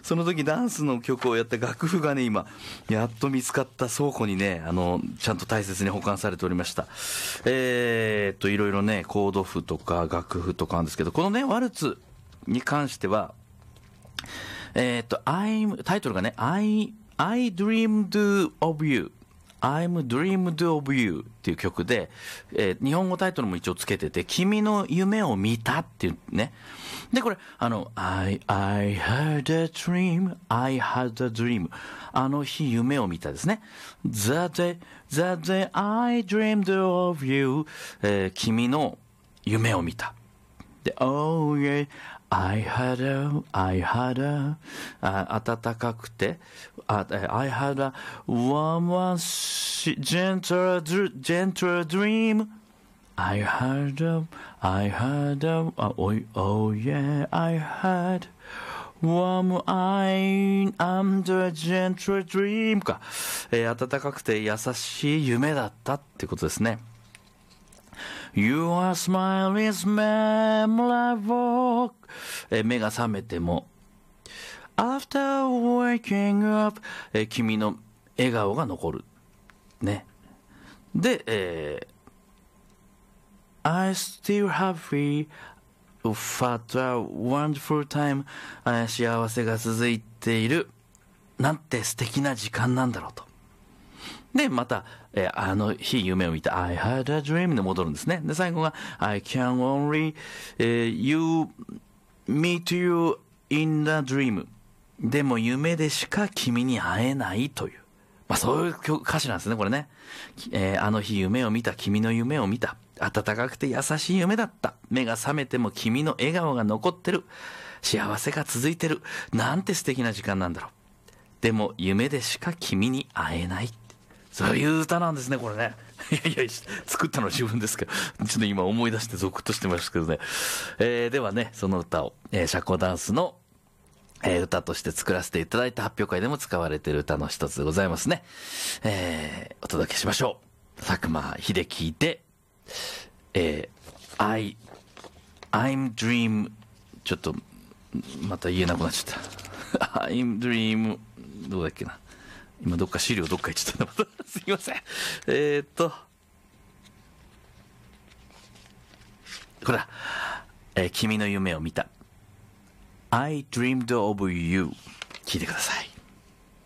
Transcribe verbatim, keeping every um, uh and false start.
その時ダンスの曲をやった楽譜がね、今やっと見つかった倉庫にね、あのちゃんと大切に保管されておりました。えー、っといろいろね、コード譜とか楽譜とかあるんですけど、このねワルツに関してはえー、っと I'm タイトルがね I, I dreamed of you I'm dreamed of you っていう曲で、えー、日本語タイトルも一応つけてて、君の夢を見たっていうね。で、これ、あの、I, I had a dream, I had a dream. あの日夢を見たですね。The day, the day I dreamed of you、えー、君の夢を見た。で、Oh yeah, I had a, I had a, あ暖かくて、あ I had a warm, gentle, gentle dream. I had a, I had a, oh, oh yeah, I had warm eye and a gentle dream か、えー、暖かくて優しい夢だったってことですね。Your smile is memorable、えー、目が覚めても After waking up、えー、君の笑顔が残るね。で、えー、I still happy What a wonderful time、えー、幸せが続いている、なんて素敵な時間なんだろうと。で、また、えー、あの日夢を見た I had a dream に戻るんですね。で、最後が I can only、えー、you meet you in the dream でも夢でしか君に会えないという、まあそういう歌詞なんですね、これね。えー、あの日夢を見た、君の夢を見た、暖かくて優しい夢だった、目が覚めても君の笑顔が残ってる、幸せが続いてる、なんて素敵な時間なんだろう。でも夢でしか君に会えない、そういう歌なんですね、これね。いやいや、作ったのは自分ですけど、ちょっと今思い出してゾクッとしてますけどね。えー、ではね、その歌を、えー、社交ダンスの、えー、歌として作らせていただいた発表会でも使われている歌の一つでございますね。えー、お届けしましょう。佐久間秀樹で、えー、I, I'm dream、ちょっと、また言えなくなっちゃった。I'm dream、どうだっけな。今どっか資料どっか行っちゃった。すいません。えー、っと、これだ。えー、君の夢を見た。I dreamed of you。聞いてください。